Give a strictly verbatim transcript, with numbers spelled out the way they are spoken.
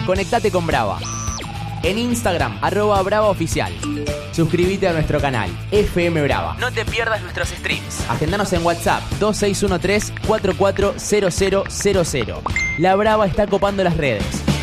Conectate con Brava. En Instagram, arroba Brava Oficial. Suscríbete a nuestro canal, F M Brava. No te pierdas nuestros streams. Agendanos en WhatsApp, dos seis uno tres, cuatro cuatro cero cero cero cero. La Brava está copando las redes.